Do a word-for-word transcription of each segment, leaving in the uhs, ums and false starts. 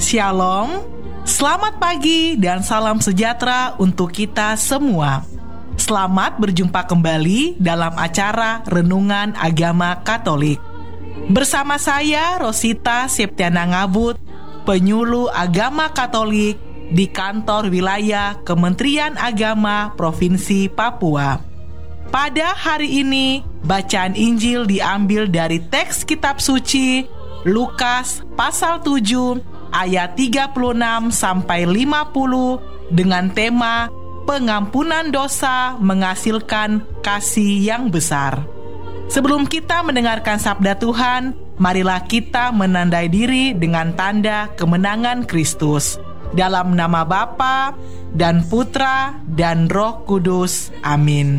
Shalom, selamat pagi dan salam sejahtera untuk kita semua. Selamat berjumpa kembali dalam acara Renungan Agama Katolik. Bersama saya Rosita Septiana Ngabut, penyuluh agama Katolik di kantor wilayah Kementerian Agama Provinsi Papua. Pada hari ini, bacaan Injil diambil dari teks kitab suci Lukas pasal tujuh ayat tiga puluh enam sampai lima puluh dengan tema pengampunan dosa menghasilkan kasih yang besar. Sebelum kita mendengarkan sabda Tuhan, marilah kita menandai diri dengan tanda kemenangan Kristus. Dalam nama Bapa dan Putra dan Roh Kudus. Amin.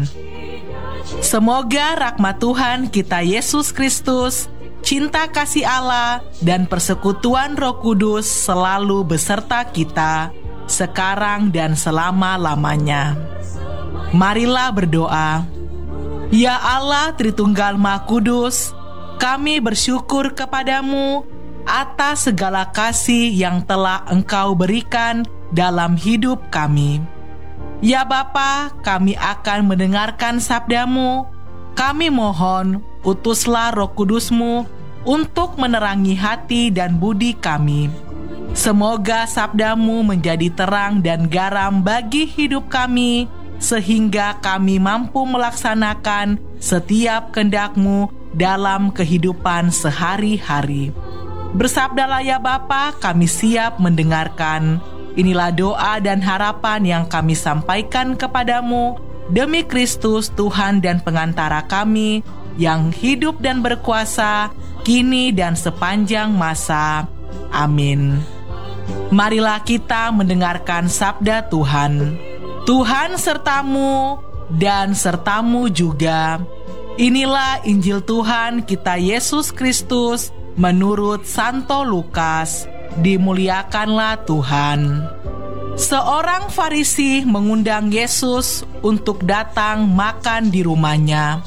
Semoga rahmat Tuhan kita Yesus Kristus, cinta kasih Allah, dan persekutuan Roh Kudus selalu beserta kita, sekarang dan selama-lamanya. Marilah berdoa. Ya Allah Tritunggal Maha Kudus, kami bersyukur kepadamu atas segala kasih yang telah Engkau berikan dalam hidup kami. Ya Bapa, kami akan mendengarkan sabdamu. Kami mohon, utuslah Roh Kudus-Mu untuk menerangi hati dan budi kami. Semoga sabdamu menjadi terang dan garam bagi hidup kami, sehingga kami mampu melaksanakan setiap kehendak-Mu dalam kehidupan sehari-hari. Bersabdalah ya Bapa, kami siap mendengarkan. Inilah doa dan harapan yang kami sampaikan kepadamu, demi Kristus Tuhan dan pengantara kami, yang hidup dan berkuasa, kini dan sepanjang masa. Amin. Marilah kita mendengarkan sabda Tuhan. Tuhan sertamu dan sertamu juga. Inilah Injil Tuhan kita Yesus Kristus menurut Santo Lukas. Dimuliakanlah Tuhan. Seorang Farisi mengundang Yesus untuk datang makan di rumahnya.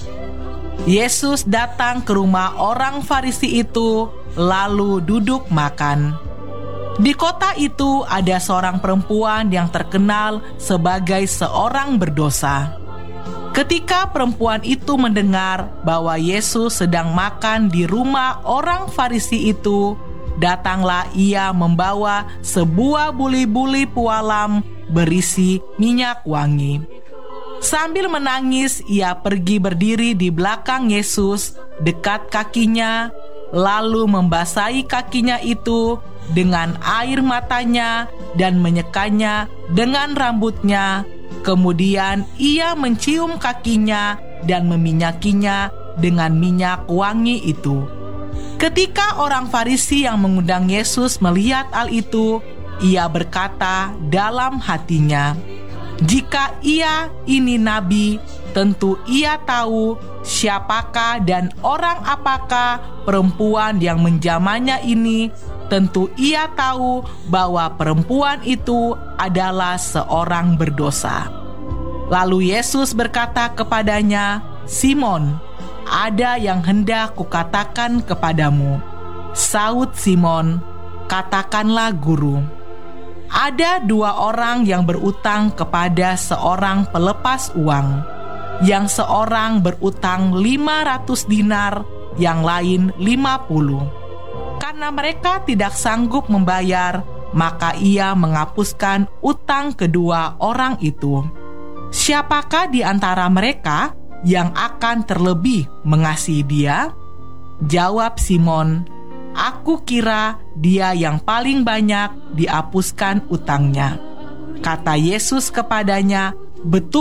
Yesus datang ke rumah orang Farisi itu, lalu duduk makan. Di kota itu ada seorang perempuan yang terkenal sebagai seorang berdosa. Ketika perempuan itu mendengar bahwa Yesus sedang makan di rumah orang Farisi itu, datanglah ia membawa sebuah buli-buli pualam berisi minyak wangi. Sambil menangis, ia pergi berdiri di belakang Yesus, dekat kakinya, lalu membasahi kakinya itu dengan air matanya dan menyekanya dengan rambutnya. Kemudian ia mencium kakinya dan meminyakinya dengan minyak wangi itu. Ketika orang Farisi yang mengundang Yesus melihat hal itu, ia berkata dalam hatinya, "Jika ia ini nabi, tentu ia tahu siapakah dan orang apakah perempuan yang menjamahnya ini. Tentu ia tahu bahwa perempuan itu adalah seorang berdosa." Lalu Yesus berkata kepadanya, "Simon, ada yang hendak kukatakan kepadamu." Saud Simon, "Katakanlah Guru." Ada dua orang yang berutang kepada seorang pelepas uang. Yang seorang berutang lima ratus dinar, yang lain lima puluh. Karena mereka tidak sanggup membayar, maka ia menghapuskan utang kedua orang itu. Siapakah di antara mereka yang akan terlebih mengasihi dia? Jawab Simon, "Aku kira dia yang paling banyak dihapuskan utangnya." Kata Yesus kepadanya, "Betul